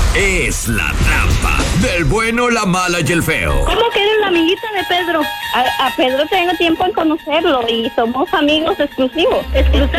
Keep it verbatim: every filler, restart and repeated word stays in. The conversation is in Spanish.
es la trampa del bueno, la mala y el feo. ¿Cómo que eres la amiguita de Pedro? A, a Pedro tengo tiempo en conocerlo y somos amigos exclusivos. Exclusivos.